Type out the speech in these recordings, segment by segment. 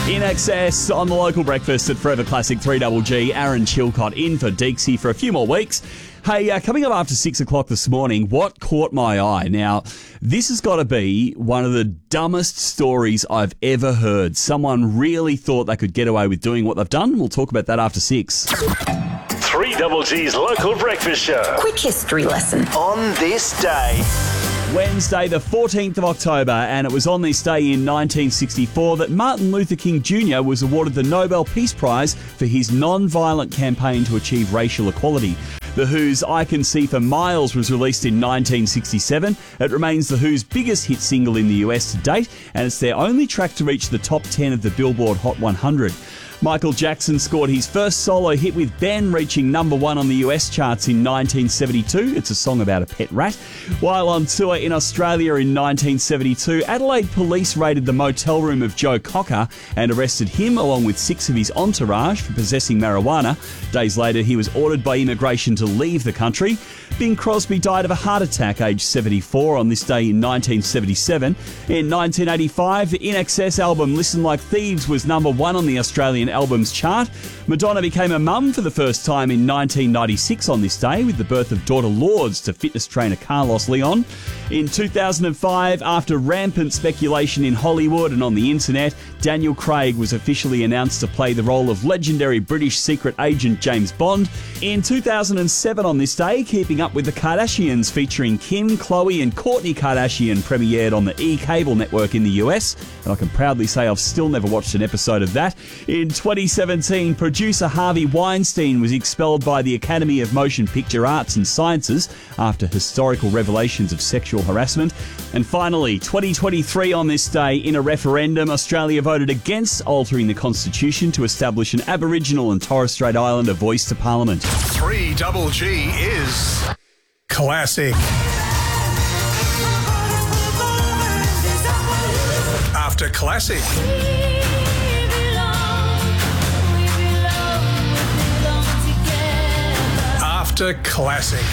In excess on the local breakfast at Forever Classic 3GG. Aaron Chilcott in for Deeksy for a few more weeks. Hey, coming up after 6 o'clock this morning, what caught my eye? Now, this has got to be one of the dumbest stories I've ever heard. Someone really thought they could get away with doing what they've done. We'll talk about that after 6. 3GG's local breakfast show. Quick history lesson. On this day. Wednesday, the 14th of October, and it was on this day in 1964 that Martin Luther King Jr. was awarded the Nobel Peace Prize for his non-violent campaign to achieve racial equality. The Who's I Can See for Miles was released in 1967. It remains The Who's biggest hit single in the US to date, and it's their only track to reach the top 10 of the Billboard Hot 100. Michael Jackson scored his first solo hit with Ben, reaching number 1 on the US charts in 1972. It's a song about a pet rat. While on tour in Australia in 1972, Adelaide police raided the motel room of Joe Cocker and arrested him along with 6 of his entourage for possessing marijuana. Days later, he was ordered by immigration to leave the country. Bing Crosby died of a heart attack, aged 74, on this day in 1977. In 1985, the In Excess album Listen Like Thieves was number 1 on the Australian albums chart. Madonna became a mum for the first time in 1996 on this day with the birth of daughter Lourdes to fitness trainer Carlos Leon. In 2005, after rampant speculation in Hollywood and on the internet, Daniel Craig was officially announced to play the role of legendary British secret agent James Bond. In 2007 on this day, Keeping Up with the Kardashians featuring Kim, Khloe and Kourtney Kardashian premiered on the E! Cable network in the US, and I can proudly say I've still never watched an episode of that. In 2017, producer Harvey Weinstein was expelled by the Academy of Motion Picture Arts and Sciences after historical revelations of sexual harassment. And finally, 2023 on this day, in a referendum, Australia voted against altering the Constitution to establish an Aboriginal and Torres Strait Islander voice to Parliament. 3GG is classic. After classic. After classic.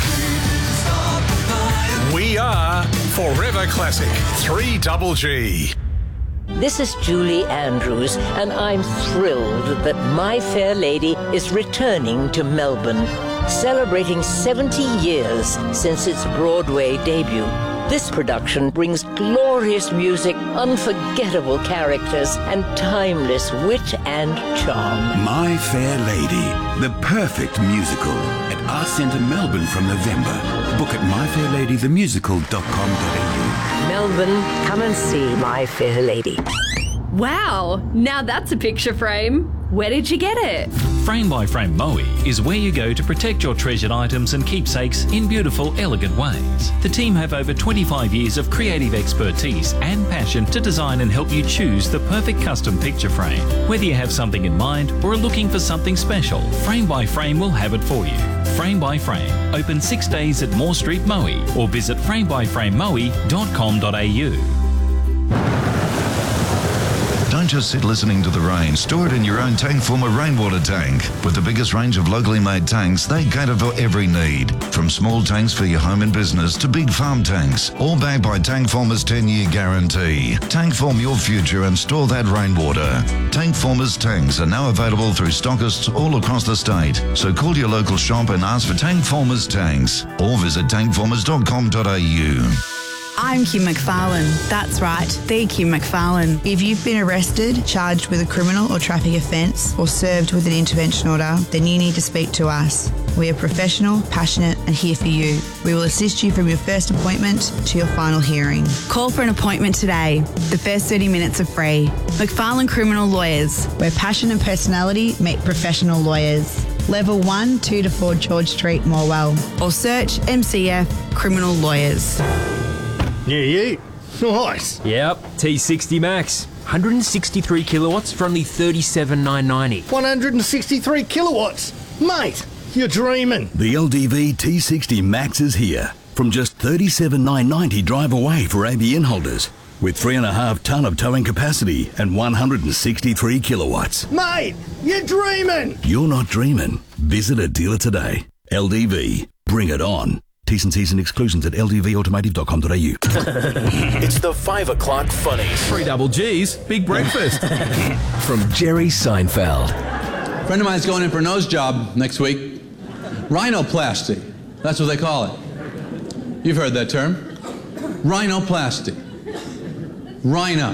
We are Forever Classic 3GG. This is Julie Andrews, and I'm thrilled that My Fair Lady is returning to Melbourne, celebrating 70 years since its Broadway debut. This production brings glorious music, unforgettable characters, and timeless wit and charm. My Fair Lady, the perfect musical at Arts Centre Melbourne from November. Book at myfairladythemusical.com.au. Melbourne, come and see My Fair Lady. Wow, now that's a picture frame. Where did you get it? Frame by Frame Moe is where you go to protect your treasured items and keepsakes in beautiful, elegant ways. The team have over 25 years of creative expertise and passion to design and help you choose the perfect custom picture frame. Whether you have something in mind or are looking for something special, Frame by Frame will have it for you. Frame by Frame, open 6 days at Moore Street, Moe, or visit framebyframemoe.com.au. Don't just sit listening to the rain. Store it in your own Tankformer rainwater tank. With the biggest range of locally made tanks, they cater for every need. From small tanks for your home and business to big farm tanks. All backed by Tankformer's 10-year guarantee. Tankform your future and store that rainwater. Tankformer's tanks are now available through stockists all across the state. So call your local shop and ask for Tankformer's tanks. Or visit tankformers.com.au. I'm Kim McFarlane. That's right, the Kim McFarlane. If you've been arrested, charged with a criminal or traffic offence, or served with an intervention order, then you need to speak to us. We are professional, passionate and here for you. We will assist you from your first appointment to your final hearing. Call for an appointment today. The first 30 minutes are free. McFarlane Criminal Lawyers, where passion and personality meet professional lawyers. Level 1, 2 to 4 George Street, Morwell. Or search MCF Criminal Lawyers. Yeah. Nice. Yep, T60 Max. 163 kilowatts for only $37,990. 163 kilowatts? Mate, you're dreaming. The LDV T60 Max is here. From just $37,990 drive away for ABN holders. With 3.5 tonne of towing capacity and 163 kilowatts. Mate, you're dreaming. You're not dreaming. Visit a dealer today. LDV. Bring it on. T's and C's and exclusions at ldvautomotive.com.au. It's the 5 o'clock funnies. 3 double G's, big breakfast. From Jerry Seinfeld. A friend of mine's going in for a nose job next week. Rhinoplasty. That's what they call it. You've heard that term. Rhinoplasty. Rhino.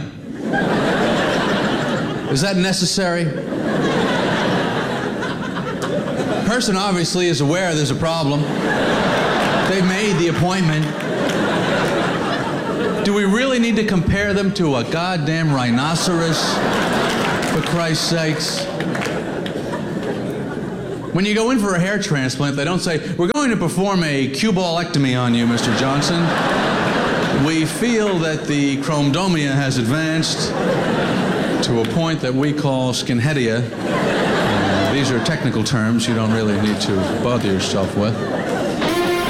Is that necessary? The person obviously is aware there's a problem. They've made the appointment. Do we really need to compare them to a goddamn rhinoceros? For Christ's sakes. When you go in for a hair transplant, they don't say, we're going to perform a cubolectomy on you, Mr. Johnson. We feel that the chromodomia has advanced to a point that we call skinheadia. These are technical terms you don't really need to bother yourself with.